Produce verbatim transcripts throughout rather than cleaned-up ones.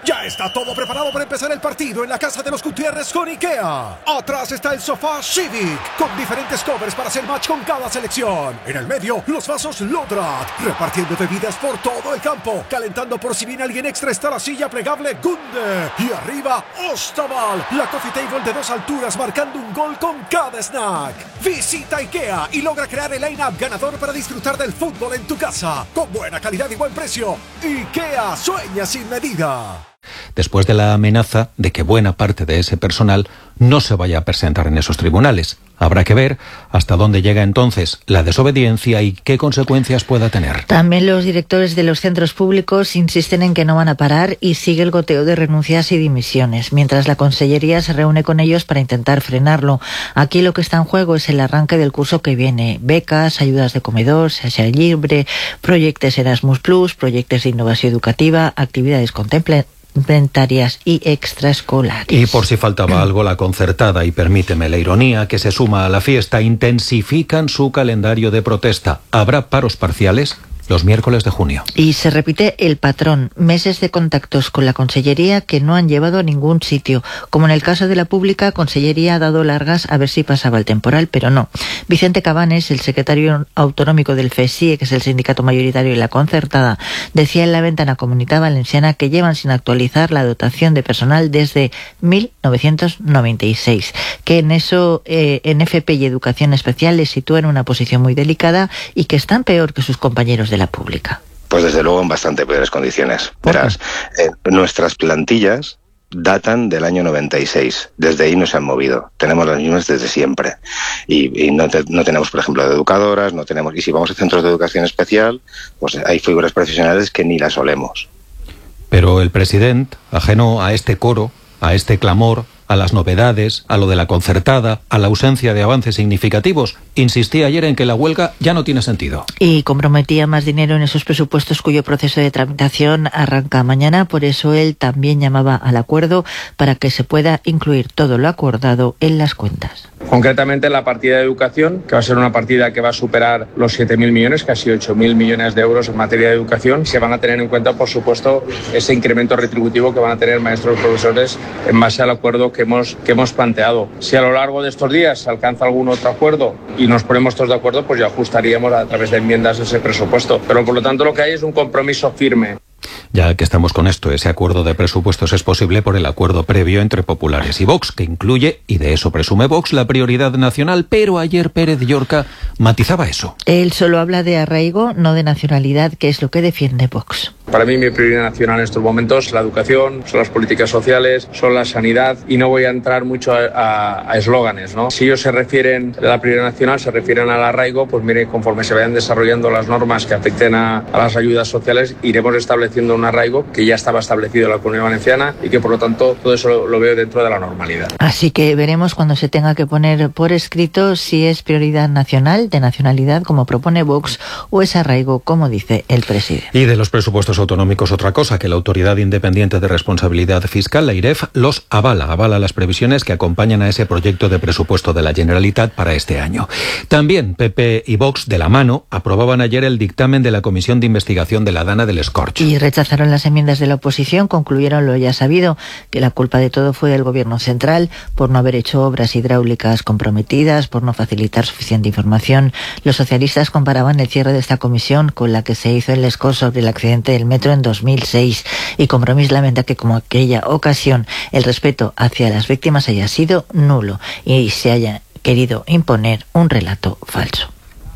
Ya está todo preparado para empezar el partido en la casa de los Gutiérrez con IKEA. Atrás está el sofá Civic, con diferentes covers para hacer match con cada selección. En el medio, los vasos Lodrat, repartiendo bebidas por todo el campo. Calentando por si viene alguien extra está la silla plegable Gunde. Y arriba, Ostaval, la coffee table de dos alturas marcando un gol con cada snack. Visita IKEA y logra crear el line-up ganador para disfrutar del fútbol en tu casa. Con buena calidad y buen precio. IKEA sueña sin medida. Después de la amenaza de que buena parte de ese personal no se vaya a presentar en esos tribunales. Habrá que ver hasta dónde llega entonces la desobediencia y qué consecuencias pueda tener. También los directores de los centros públicos insisten en que no van a parar y sigue el goteo de renuncias y dimisiones, mientras la Consellería se reúne con ellos para intentar frenarlo. Aquí lo que está en juego es el arranque del curso que viene. Becas, ayudas de comedor, Xarxa Lliure, proyectos Erasmus plus, proyectos de innovación educativa, actividades contemplativas complementarias y extraescolares. Y por si faltaba algo, la concertada, y permíteme la ironía, que se suma a la fiesta, intensifican su calendario de protesta. ¿Habrá paros parciales? Los miércoles de junio. Y se repite el patrón, meses de contactos con la Consellería que no han llevado a ningún sitio. Como en el caso de la pública, Consellería ha dado largas a ver si pasaba el temporal, pero no. Vicente Cabanes, el secretario autonómico del F E S I E, que es el sindicato mayoritario de la concertada, decía en la ventana Comunitat Valenciana que llevan sin actualizar la dotación de personal desde mil novecientos noventa y seis, que en eso, eh, en F P y Educación Especial les sitúa en una posición muy delicada y que están peor que sus compañeros de la pública. Pues desde luego en bastante peores condiciones. Verás, eh, nuestras plantillas datan del año noventa y seis. Desde ahí no se han movido. Tenemos las mismas desde siempre. Y, y no, te, no tenemos, por ejemplo, de educadoras, no tenemos. Y si vamos a centros de educación especial, pues hay figuras profesionales que ni las olemos. Pero el presidente, ajeno a este coro, a este clamor, a las novedades, a lo de la concertada, a la ausencia de avances significativos, insistía ayer en que la huelga ya no tiene sentido. Y comprometía más dinero en esos presupuestos cuyo proceso de tramitación arranca mañana. Por eso él también llamaba al acuerdo para que se pueda incluir todo lo acordado en las cuentas. Concretamente la partida de educación, que va a ser una partida que va a superar los siete mil millones, casi ocho mil millones de euros en materia de educación. Se van a tener en cuenta, por supuesto, ese incremento retributivo que van a tener maestros y profesores en base al acuerdo que hemos, que hemos planteado. Si a lo largo de estos días se alcanza algún otro acuerdo y nos ponemos todos de acuerdo, pues ya ajustaríamos a través de enmiendas ese presupuesto. Pero por lo tanto lo que hay es un compromiso firme. Ya que estamos con esto, ese acuerdo de presupuestos es posible por el acuerdo previo entre populares y Vox, que incluye, y de eso presume Vox, la prioridad nacional, pero ayer Pérez Llorca matizaba eso. Él solo habla de arraigo, no de nacionalidad, que es lo que defiende Vox. Para mí mi prioridad nacional en estos momentos es la educación, son las políticas sociales, son la sanidad, y no voy a entrar mucho a eslóganes, ¿no? Si ellos se refieren a la prioridad nacional, se refieren al arraigo, pues mire, conforme se vayan desarrollando las normas que afecten a, a las ayudas sociales, iremos estableciendo un arraigo que ya estaba establecido en la Comunidad Valenciana y que por lo tanto todo eso lo, lo veo dentro de la normalidad. Así que veremos cuando se tenga que poner por escrito si es prioridad nacional, de nacionalidad, como propone Vox, o es arraigo, como dice el presidente. Y de los presupuestos autonómicos otra cosa, que la Autoridad Independiente de Responsabilidad Fiscal, la I R E F, los avala, avala las previsiones que acompañan a ese proyecto de presupuesto de la Generalitat para este año. También P P y Vox, de la mano, aprobaban ayer el dictamen de la Comisión de Investigación de la Dana del Escorch. Y rechazaron las enmiendas de la oposición, concluyeron lo ya sabido, que la culpa de todo fue del Gobierno central por no haber hecho obras hidráulicas comprometidas, por no facilitar suficiente información. Los socialistas comparaban el cierre de esta comisión con la que se hizo en Les Corts sobre el accidente del metro en dos mil seis, y Compromís lamenta que como aquella ocasión el respeto hacia las víctimas haya sido nulo y se haya querido imponer un relato falso.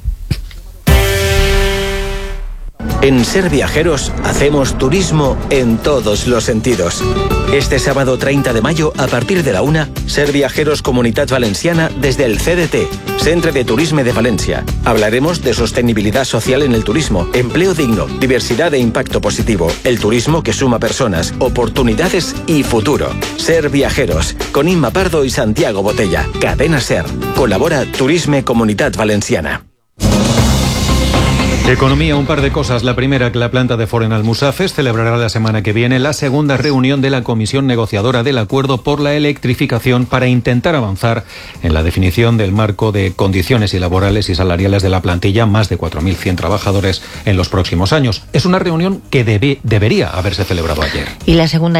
En Ser Viajeros hacemos turismo en todos los sentidos. Este sábado treinta de mayo, a partir de la una, Ser Viajeros Comunitat Valenciana desde el C D T, Centre de Turisme de Valencia. Hablaremos de sostenibilidad social en el turismo, empleo digno, diversidad e impacto positivo, el turismo que suma personas, oportunidades y futuro. Ser Viajeros, con Inma Pardo y Santiago Botella. Cadena Ser. Colabora Turisme Comunitat Valenciana. Economía, un par de cosas. La primera, que la planta de Foren Almusafes celebrará la semana que viene la segunda reunión de la comisión negociadora del acuerdo por la electrificación para intentar avanzar en la definición del marco de condiciones y laborales y salariales de la plantilla, más de cuatro mil cien trabajadores en los próximos años. Es una reunión que debe, debería haberse celebrado ayer. Y la segunda